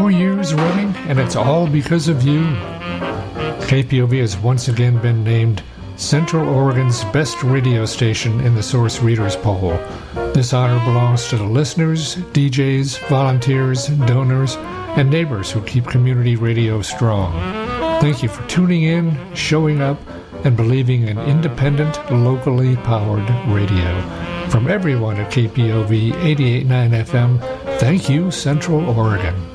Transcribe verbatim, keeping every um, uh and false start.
four years running, and it's all because of you. K P O V has once again been named Central Oregon's best radio station in the Source Readers Poll. This honor belongs to the listeners, D Js, volunteers, donors, and neighbors who keep community radio strong. Thank you for tuning in, showing up, and believing in independent, locally powered radio. From everyone at K P O V eighty-eight point nine F M, thank you, Central Oregon.